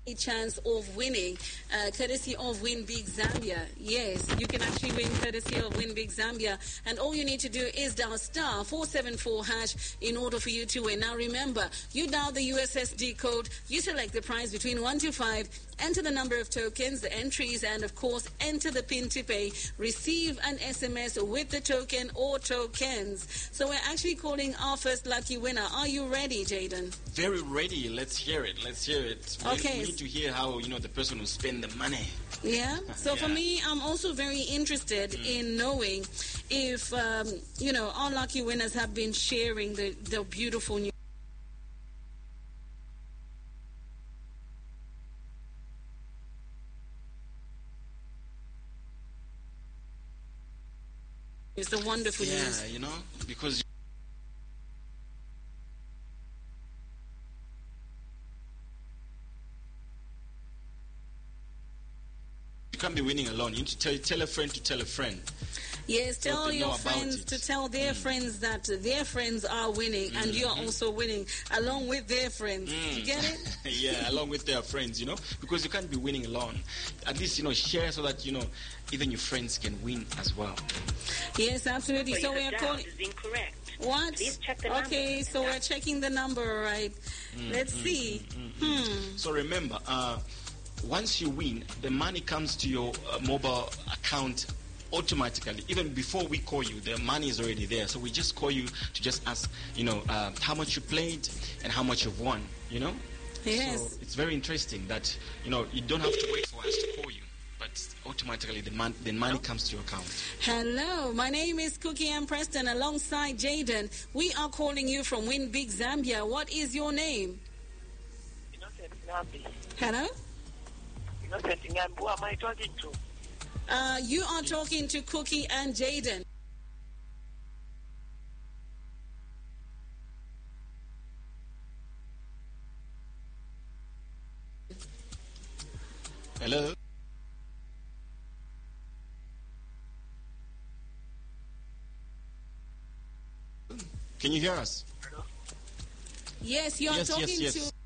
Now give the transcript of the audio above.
a chance of winning courtesy of Win Big Zambia. Yes, you can actually win courtesy of Win Big Zambia, and all you need to do is dial star 474 hash in order for you to win. Now remember, you dial the USSD code, you select the price between 1 to 5, enter the number of tokens, the entries, and of course enter the PIN to pay, receive an SMS with the token or tokens. So we're actually calling our first lucky winner. Are you ready, Jaden? Very ready. Let's hear it. Okay. We need to hear how, the person will spend the money. Yeah. So for me, I'm also very interested in knowing if, our lucky winners have been sharing the beautiful news. It's the wonderful news. Yeah, because you can't be winning alone. You need to tell a friend to tell a friend. Yes, tell your friends to tell their friends that their friends are winning and you're also winning along with their friends. You get it? Yeah, along with their friends, because you can't be winning alone. At least, share so that, even your friends can win as well. Yes, absolutely. So we are calling. Is incorrect. What? Please check the number. Okay, so we're checking the number, right? Let's see. So remember, once you win, the money comes to your mobile account automatically. Even before we call you, the money is already there. So we just call you to just ask, how much you played and how much you've won, Yes. So it's very interesting that, you don't have to wait for us to call you, but automatically the money comes to your account. Hello, my name is Cookie and Preston alongside Jaden. We are calling you from Win Big Zambia. What is your name? Hello? Who am I talking to? You are talking to Cookie and Jaden. Hello? Can you hear us? Yes, you are talking to